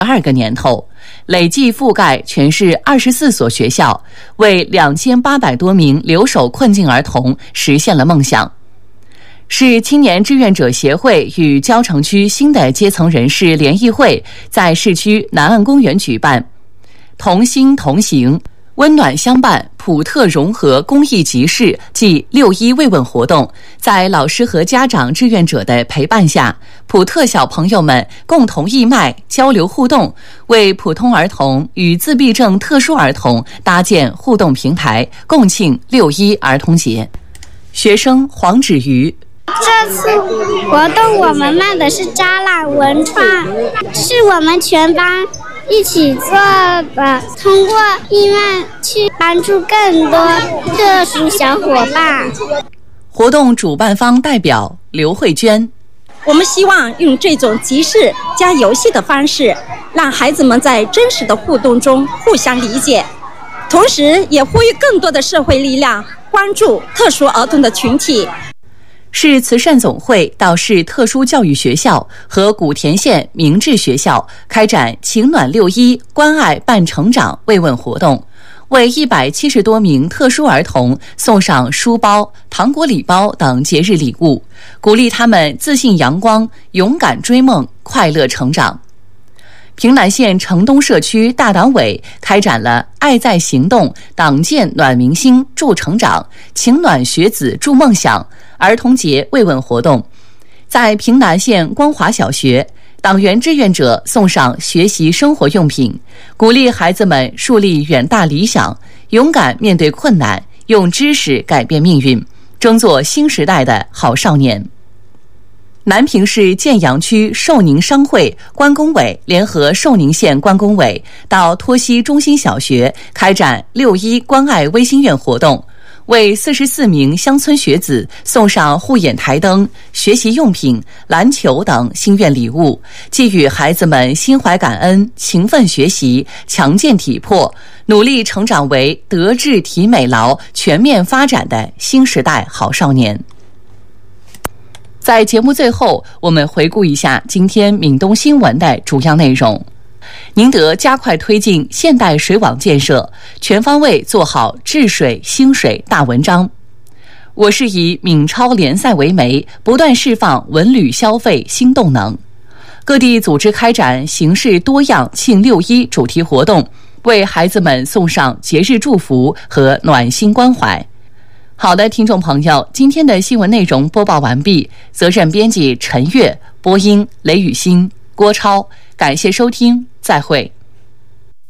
12个年头，累计覆盖全市24所学校，为2800多名留守困境儿童实现了梦想。市青年志愿者协会与蕉城区新的阶层人士联谊会在市区南岸公园举办同心同行温暖相伴普特融合公益集市暨6·1慰问活动，在老师和家长志愿者的陪伴下，普特小朋友们共同义卖交流互动，为普通儿童与自闭症特殊儿童搭建互动平台，共庆6·1儿童节。学生黄芷瑜， 这次活动我们卖的是展览文创，是我们全班一起做的，通过义卖去帮助更多特殊小伙伴。 活动主办方代表刘慧娟， 我们希望用这种集市加游戏的方式，让孩子们在真实的互动中互相理解，同时也呼吁更多的社会力量关注特殊儿童的群体。 市慈善总会到市特殊教育学校和古田县明志学校开展情暖6·1关爱伴成长慰问活动，为170多名特殊儿童送上书包、糖果礼包等节日礼物，鼓励他们自信阳光、勇敢追梦、快乐成长。平南县城东社区大党委开展了爱在行动党建暖明星助成长，情暖学子助梦想儿童节慰问活动，在平南县光华小学，党员志愿者送上学习生活用品，鼓励孩子们树立远大理想，勇敢面对困难，用知识改变命运，争做新时代的好少年。南平市建阳区寿宁商会关工委联合寿宁县关工委到托溪中心小学开展6·1关爱微心愿活动，为44名乡村学子送上护眼台灯、学习用品、篮球等心愿礼物，寄予孩子们心怀感恩、勤奋学习、强健体魄，努力成长为德智体美劳全面发展的新时代好少年。在节目最后，我们回顾一下今天闽东新闻的主要内容。宁德加快推进现代水网建设，全方位做好治水兴水大文章。我市以闽超联赛为媒，不断释放文旅消费新动能。各地组织开展形式多样庆6·1主题活动，为孩子们送上节日祝福和暖心关怀。好的，听众朋友，今天的新闻内容播报完毕，责任编辑陈悦，播音雷雨欣、郭超，感谢收听，再会。